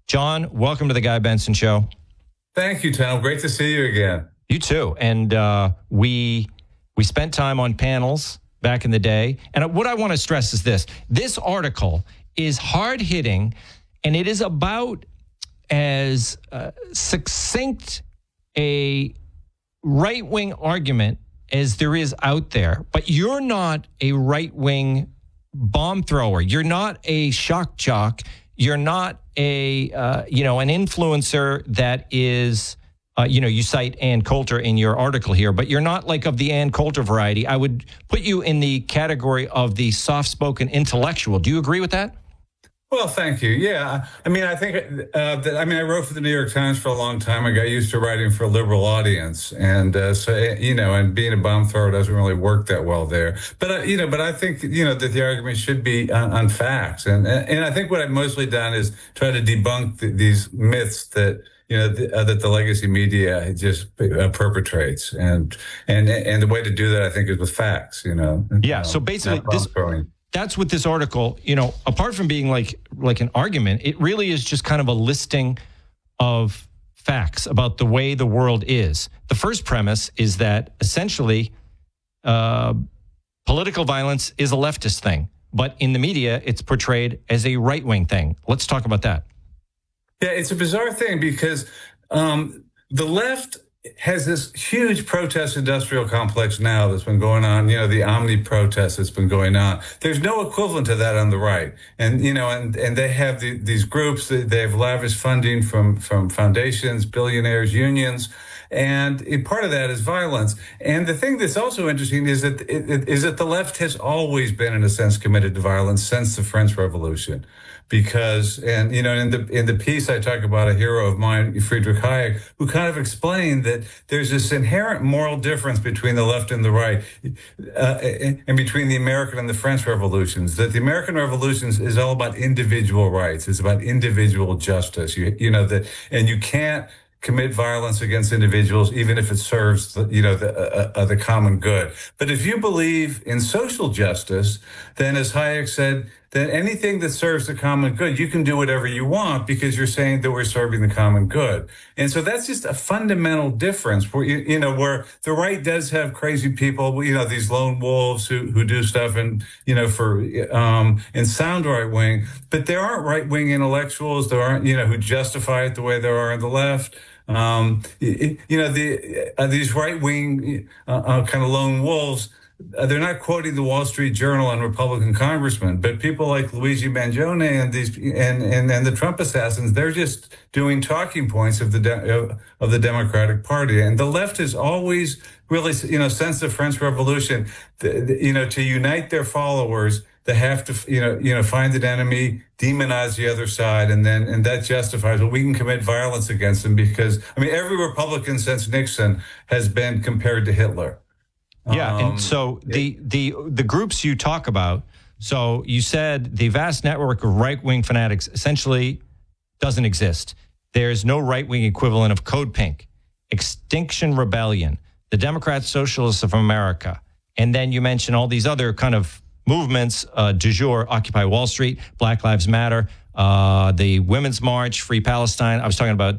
John, welcome to the Guy Benson Show. Thank you, Tom. Great to see you again. You too. And we spent time on panels back in the day. And what I want to stress is this. This article is hard-hitting, and it is about as succinct a right-wing argument as there is out there. But you're not a right-wing bomb thrower. You're not a shock jock. You're not an influencer that is, you cite Ann Coulter in your article here, but you're not like of the Ann Coulter variety. I would put you in the category of the soft-spoken intellectual. Do you agree with that? Well, thank you. Yeah. I mean, I think I wrote for the New York Times for a long time. I got used to writing for a liberal audience. And and being a bomb thrower doesn't really work that well there. But I think, that the argument should be on facts. And I think what I've mostly done is try to debunk these myths that, that the legacy media just perpetrates. And the way to do that, I think, is with facts, Yeah. So basically, that's what this article, apart from being like an argument, it really is just kind of a listing of facts about the way the world is. The first premise is that essentially political violence is a leftist thing, but in the media, it's portrayed as a right-wing thing. Let's talk about that. Yeah, it's a bizarre thing because the left has this huge protest industrial complex now that's been going on, the Omni protest that's been going on. There's no equivalent to that on the right. And, and they have these groups that they have lavish funding from foundations, billionaires, unions. And part of that is violence. And the thing that's also interesting is that the left has always been, in a sense, committed to violence since the French Revolution. Because, in the piece, I talk about a hero of mine, Friedrich Hayek, who kind of explained that there's this inherent moral difference between the left and the right, and between the American and the French revolutions. That the American revolutions is all about individual rights. It's about individual justice. And you can't commit violence against individuals, even if it serves the common good. But if you believe in social justice, then, as Hayek said, then anything that serves the common good, you can do whatever you want because you're saying that we're serving the common good. And so that's just a fundamental difference where, where the right does have crazy people, these lone wolves who do stuff and, and sound right wing, but there aren't right wing intellectuals. There aren't, who justify it the way there are on the left. These right wing, kind of lone wolves, they're not quoting the Wall Street Journal and Republican congressmen, but people like Luigi Mangione and the Trump assassins, they're just doing talking points of the Democratic Party. And the left has always really, since the French Revolution, to unite their followers, they have to, find an enemy, demonize the other side, and that justifies, we can commit violence against them because, every Republican since Nixon has been compared to Hitler. Yeah, and so the groups you talk about, so you said the vast network of right-wing fanatics essentially doesn't exist. There's no right-wing equivalent of Code Pink, Extinction Rebellion, the Democrats, Socialists of America, and then you mention all these other kind of movements, du jour, Occupy Wall Street, Black Lives Matter, the Women's March, Free Palestine. I was talking about,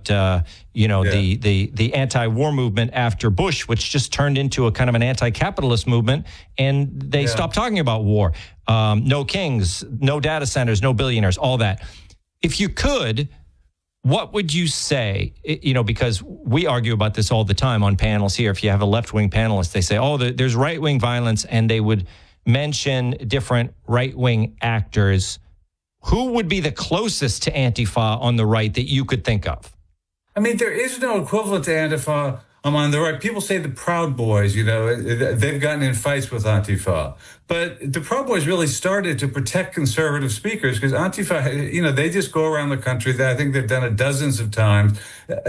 the anti-war movement after Bush, which just turned into a kind of an anti-capitalist movement, and they stopped talking about war. No kings, no data centers, no billionaires, all that. If you could, what would you say, because we argue about this all the time on panels here. If you have a left-wing panelist, they say, there's right-wing violence, and they would mention different right-wing actors. Who would be the closest to Antifa on the right that you could think of? There is no equivalent to Antifa on the right. People say the Proud Boys, they've gotten in fights with Antifa. But the Proud Boys really started to protect conservative speakers because Antifa, they just go around the country. I think they've done it dozens of times.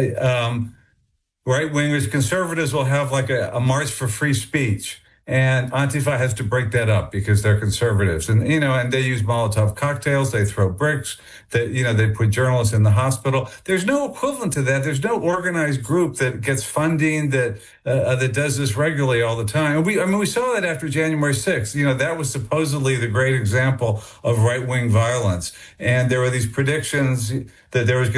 Right-wingers, conservatives will have like a march for free speech. And Antifa has to break that up because they're conservatives. And, and they use Molotov cocktails. They throw bricks. They put journalists in the hospital. There's no equivalent to that. There's no organized group that gets funding that does this regularly all the time. And we saw that after January 6th. That was supposedly the great example of right-wing violence. And there were these predictions that there was